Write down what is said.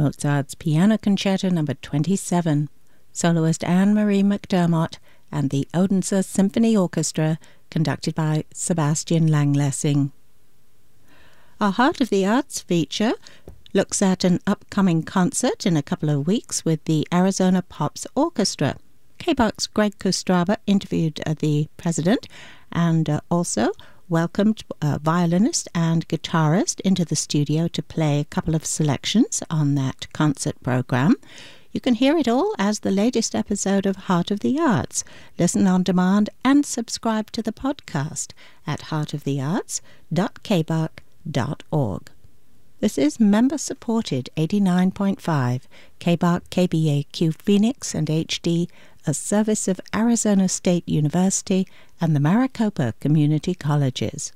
Mozart's Piano Concerto No. 27, soloist Anne-Marie McDermott and the Odense Symphony Orchestra, conducted by Sebastian Langlessing. Our Heart of the Arts feature looks at an upcoming concert in a couple of weeks with the Arizona Pops Orchestra. KBOX's Greg Kostraba interviewed the president and also welcomed a violinist and guitarist into the studio to play a couple of selections on that concert program. You can hear it all as the latest episode of Heart of the Arts. Listen on demand and subscribe to the podcast at heartofthearts.kbok.org. This is member-supported 89.5 KBOK KBAQ Phoenix and HD, a service of Arizona State University and the Maricopa Community Colleges.